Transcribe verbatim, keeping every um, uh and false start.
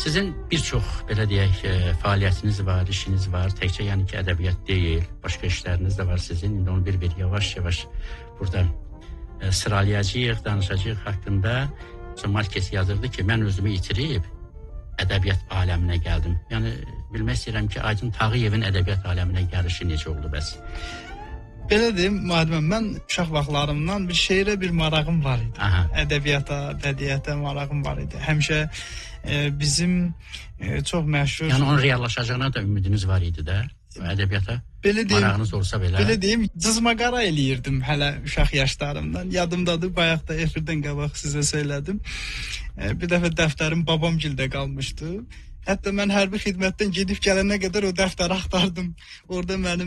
Sizin bir çox, belə deyək, fəaliyyətiniz var, işiniz var. Təkcə yəni ki, ədəbiyyat deyil, başqa işləriniz də var sizin. İndi onu bir-bir yavaş-yavaş burada e, sıralayacağıq, danışacağıq haqqında. Markes yazırdı ki, mən özümü itirib ədəbiyyat aləminə gəldim. Yəni, bilmək istəyirəm ki, Aydın Tağıyevin ədəbiyyat aləminə gəlişi necə oldu bəs? Belə deyim, müəlliməm, mən uşaq vaxtlarımdan bir şeirə bir marağım var idi. Aha. Ədəbiyyata, bədiyata marağım var idi. Həmişə e, bizim e, çox məşhur... Yəni, onun reallaşacağına da ümidiniz var idi də, ədəbiyyata? Belə deyim, marağınız olsa belə? Belə deyim, cızmaqara eləyirdim hələ uşaq yaşlarımdan. Yadımdadır, bayaq da efirdən qabaq sizə söylədim. E, bir dəfə dəftərim babamgildə qalmışdı. Hətta mən hərbi xidmətdən gedib gələnə qədər o dəftəri axtardım. Orada mənim